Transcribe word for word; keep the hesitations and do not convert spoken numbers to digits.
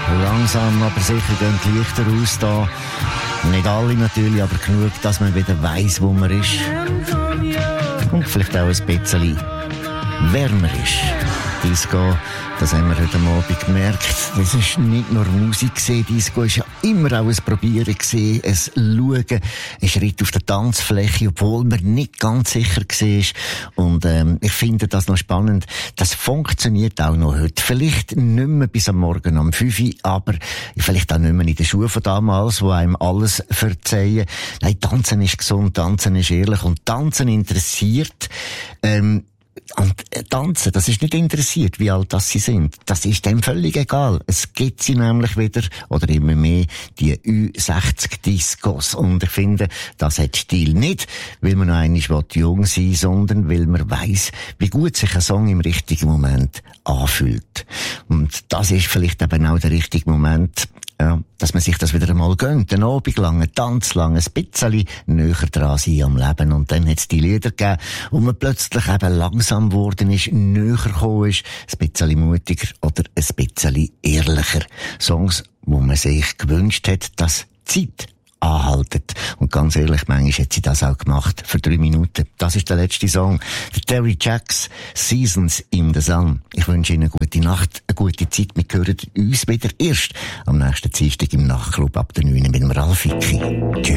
Langsam, aber sicher gehen die Lichter aus da. Nicht alle natürlich, aber genug, dass man wieder weiss, wo man ist. Und vielleicht auch ein bisschen wärmer ist. Disco, das haben wir heute Abend gemerkt. Das ist nicht nur Musik gewesen. Disco ist ja immer auch ein Probieren gewesen, ein Schauen, ein Schritt auf der Tanzfläche, obwohl man nicht ganz sicher war. Und ähm, ich finde das noch spannend. Das funktioniert auch noch heute. Vielleicht nicht mehr bis am Morgen um fünf Uhr, aber vielleicht auch nicht mehr in den Schuhen von damals, wo einem alles verzeihen. Nein, Tanzen ist gesund, Tanzen ist ehrlich und Tanzen interessiert. Ähm, Und Tanzen, das ist nicht interessiert, wie alt das sie sind. Das ist dem völlig egal. Es gibt sie nämlich wieder, oder immer mehr, die Ü sechzig Discos. Und ich finde, das hat Stil nicht, weil man noch einmal jung sein will, sondern weil man weiss, wie gut sich ein Song im richtigen Moment anfühlt. Und das ist vielleicht eben auch der richtige Moment, ja, dass man sich das wieder einmal gönnt. Einen Abend lang, einen Tanz lang, ein bisschen näher dran sein am Leben. Und dann hat es die Lieder gegeben, wo man plötzlich eben langsam geworden ist, näher gekommen ist, ein bisschen mutiger oder ein bisschen ehrlicher. Songs, wo man sich gewünscht hat, dass Zeit anhaltet. Und ganz ehrlich, manchmal hat sie das auch gemacht. Für drei Minuten. Das ist der letzte Song. Der Terry Jacks, Seasons in the Sun. Ich wünsche Ihnen eine gute Nacht, eine gute Zeit. Wir hören uns wieder erst am nächsten Dienstag im Nachtclub ab der neun mit dem Ralf Icki. Tschüss.